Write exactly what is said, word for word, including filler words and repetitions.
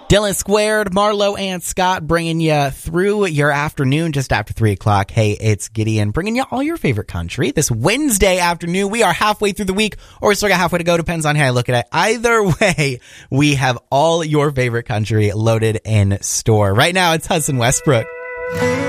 Dylan Squared, Marlo, and Scott bringing you through your afternoon just after three o'clock. Hey, it's Gideon bringing you all your favorite country this Wednesday afternoon. We are halfway through the week, or we still got halfway to go. Depends on how you look at it. Either way, we have all your favorite country loaded in store. Right now, it's Hudson Westbrook.